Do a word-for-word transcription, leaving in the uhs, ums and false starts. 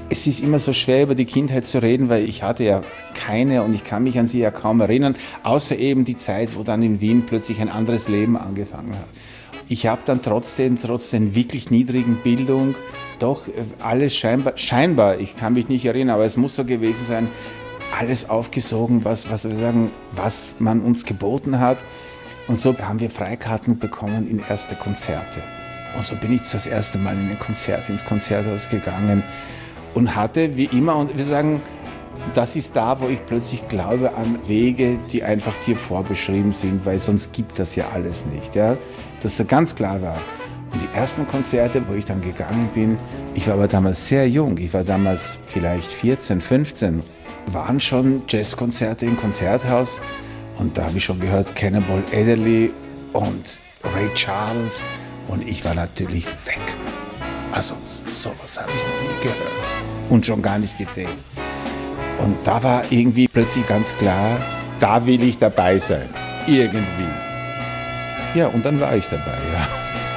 Es ist immer so schwer, über die Kindheit zu reden, weil ich hatte ja keine und ich kann mich an sie ja kaum erinnern, außer eben die Zeit, wo dann in Wien plötzlich ein anderes Leben angefangen hat. Ich habe dann trotzdem, trotz der wirklich niedrigen Bildung, doch alles scheinbar, scheinbar, ich kann mich nicht erinnern, aber es muss so gewesen sein, alles aufgesogen, was, was wir sagen, was man uns geboten hat. Und so haben wir Freikarten bekommen in erste Konzerte. Und so bin ich das erste Mal in ein Konzert, ins Konzerthaus gegangen und hatte wie immer, und wir sagen, das ist da, wo ich plötzlich glaube an Wege, die einfach dir vorbeschrieben sind, weil sonst gibt das ja alles nicht. Ja? Dass das ganz klar war. Und die ersten Konzerte, wo ich dann gegangen bin, ich war aber damals sehr jung, ich war damals vielleicht vierzehn, fünfzehn, waren schon Jazzkonzerte im Konzerthaus und da habe ich schon gehört Cannonball Adderley und Ray Charles und ich war natürlich weg. Also sowas habe ich noch nie gehört und schon gar nicht gesehen. Und da war irgendwie plötzlich ganz klar, da will ich dabei sein, irgendwie. Ja, und dann war ich dabei, ja.